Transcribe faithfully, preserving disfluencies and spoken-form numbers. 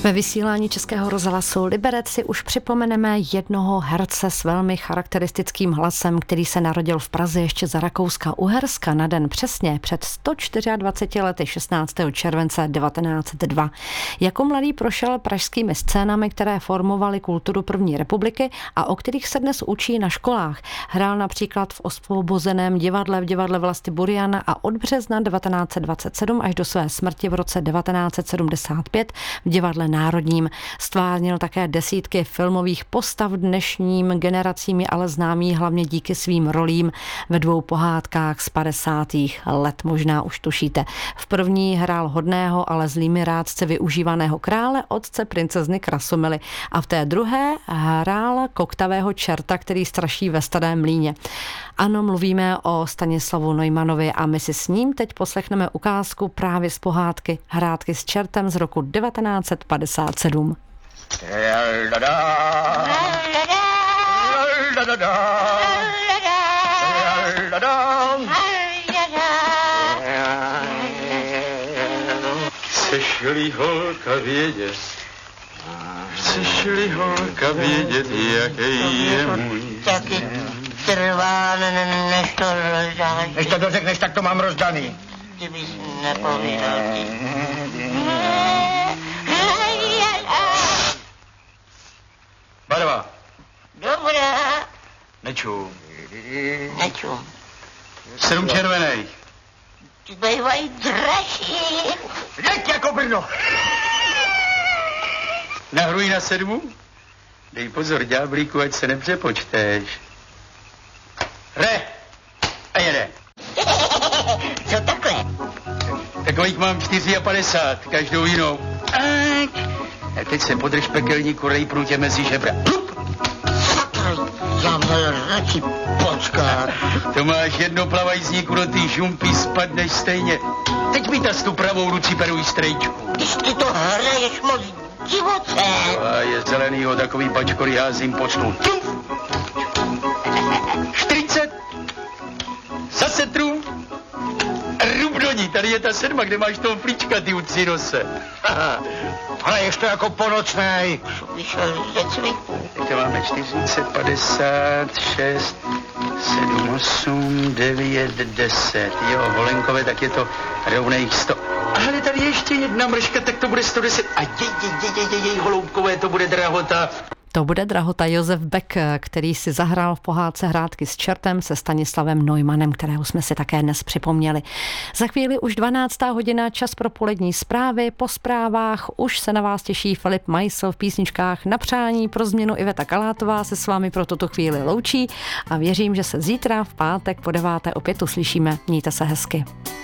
Ve vysílání Českého rozhlasu Liberec si už připomeneme jednoho herce s velmi charakteristickým hlasem, který se narodil v Praze ještě za Rakouska-Uherska na den přesně před sto dvaceti čtyřmi lety šestnáctého července devatenáct set dva. Jako mladý prošel pražskými scénami, které formovaly kulturu první republiky a o kterých se dnes učí na školách. Hrál například v Osvobozeném divadle v divadle Vlasty Buriana a od března devatenáct set dvacet sedm až do své smrti v roce devatenáct set sedmdesát pět v divadle Národním. Stvárnil také desítky filmových postav, dnešním generacím je ale známý hlavně díky svým rolím ve dvou pohádkách z padesátých let. Možná už tušíte. V první hrál hodného, ale zlými rádce využívaného krále, otce princezny Krasomily, a v té druhé hrál koktavého čerta, který straší ve Starém Mlýně. Ano, mluvíme o Stanislavu Neumannovi a my si s ním teď poslechneme ukázku právě z pohádky Hrátky s čertem z roku devatenáct set padesát sedm. Chceš-li holka vědět, chceš-li holka vědět, jaký je můj. Taky trvá, než to rozdáš. Než to dořekneš, tak to mám rozdaný. Ty bys nepovídal ti. Barva. Dobrá. Neču. Neču. Sedm červených. Ty bývají dražší. Jak jako Brno. Nahruj na sedmu? Dej pozor, ďáblíku, ať se nepřepočteš. Re! A jede. Co takhle? Takových mám padesát čtyři, každou jinou. A teď se podrž pekelníku, rejpnu tě mezi žebra. Plup! Já měl radši počkat. To máš jedno plavajícníku do té žumpy, spadneš stejně. Teď mi tas tu pravou ruci peruj strejčku. Když ty to hraješ moc divoce. A je zelenýho, takový pačkory házím po stůl. čtyřicet. Zase trům. Rub do ní, tady je ta sedma, kde máš toho flíčka, ty ucinose. Hraješ to jako ponocnej. Vyšel ze cviku. Teď to máme čtyřicet, padesát šest, sedm, osm, devět, deset. Jo, Holenkové, tak je to rovných sto. Ale tady ještě jedna mrška, tak to bude sto deset. A jej, jej, jej, jej, jej, Holoubkové, to bude drahota. To bude drahota. Josef Beck, který si zahrál v pohádce Hrátky s čertem se Stanislavem Neumannem, kterého jsme si také dnes připomněli. Za chvíli už dvanáctá hodina, čas pro polední zprávy. Po zprávách už se na vás těší Filip Majsl v písničkách Na přání. Pro změnu Iveta Kalátová se s vámi pro tuto chvíli loučí a věřím, že se zítra v pátek po deváté opět uslyšíme. Mějte se hezky.